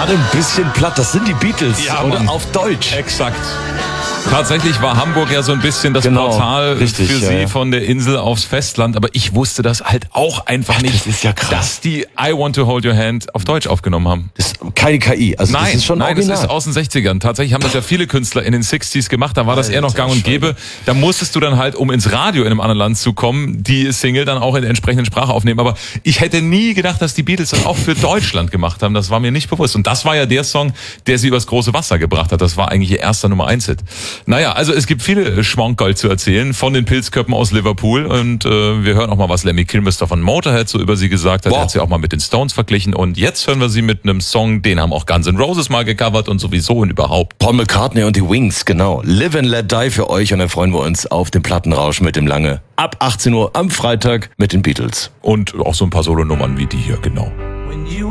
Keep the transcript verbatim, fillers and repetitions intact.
gerade ein bisschen platt. Das sind die Beatles, ja, oder? Mann. Auf Deutsch. Exakt. Tatsächlich war Hamburg ja so ein bisschen das genau, Portal richtig, für ja, sie ja. von der Insel aufs Festland, aber ich wusste das halt auch einfach Ach, nicht, das ist ja krass. dass die I Want to Hold Your Hand auf Deutsch aufgenommen haben. Das ist keine K I, also Nein, das ist schon nein, original. das ist aus den sechzigern. Tatsächlich haben das ja viele Künstler in den sechziger gemacht, da war das eher noch gang und gäbe. Da musstest du dann halt, um ins Radio in einem anderen Land zu kommen, die Single dann auch in der entsprechenden Sprache aufnehmen. Aber ich hätte nie gedacht, dass die Beatles das auch für Deutschland gemacht haben. Das war mir nicht bewusst. Und das war ja der Song, der sie übers große Wasser gebracht hat. Das war eigentlich ihr erster Nummer eins Hit. Naja, also es gibt viele Schwankerl zu erzählen von den Pilzköppen aus Liverpool. Und äh, wir hören auch mal, was Lemmy Kilmister von Motorhead so über sie gesagt hat. Wow. Er hat sie auch mal mit den Stones verglichen. Und jetzt hören wir sie mit einem Song, den haben auch Guns N' Roses mal gecovert und sowieso und überhaupt. Paul McCartney und die Wings, genau. Live and Let Die für euch und dann freuen wir uns auf den Plattenrausch mit dem Lange. Ab achtzehn Uhr am Freitag mit den Beatles. Und auch so ein paar Solonummern wie die hier, genau.